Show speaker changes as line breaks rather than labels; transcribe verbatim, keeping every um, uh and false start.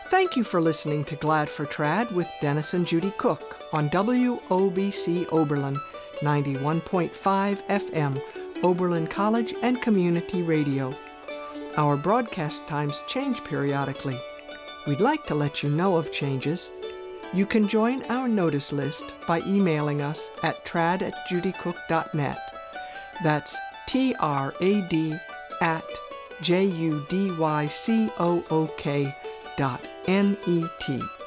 Thank you for listening to Glad for Trad with Dennis and Judy Cook on W O B C Oberlin, ninety-one point five F M, Oberlin College and Community Radio. Our broadcast times change periodically. We'd like to let you know of changes. You can join our notice list by emailing us at trad at judycook dot net. That's T R A D at J U D Y C O O K dot N E T.